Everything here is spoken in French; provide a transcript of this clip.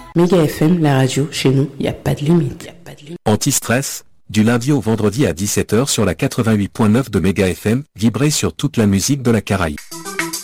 Méga FM, la radio, chez nous, il n'y a pas de limite. Anti-stress, du lundi au vendredi à 17h sur la 88.9 de Méga FM, vibrez sur toute la musique de la Caraïbe.